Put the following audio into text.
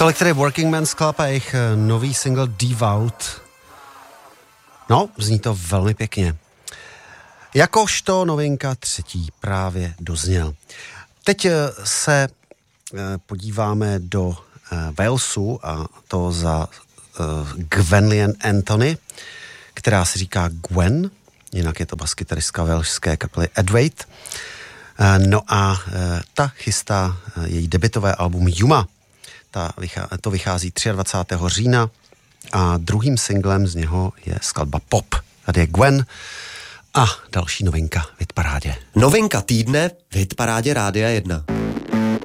Tolik tedy Working Men's Club a jejich nový single Devout. No, zní to velmi pěkně. Jakožto novinka třetí právě dozněl. Teď se podíváme do Walesu a to za Gwenllian Anthony, která se říká Gwen, jinak je to baskytaristka velšské kapely Adwaite. No a ta chystá její debutové album Yuma. To vychází 23. října a druhým singlem z něho je skladba Pop. Tady je Gwen a další novinka v hitparádě. Novinka týdne v hitparádě Rádia 1.